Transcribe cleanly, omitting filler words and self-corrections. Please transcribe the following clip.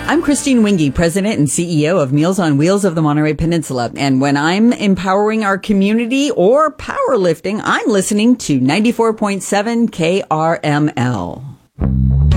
I'm Christine Wingy, President and CEO of Meals on Wheels of the Monterey Peninsula. And when I'm empowering our community or powerlifting, I'm listening to 94.7 KRML.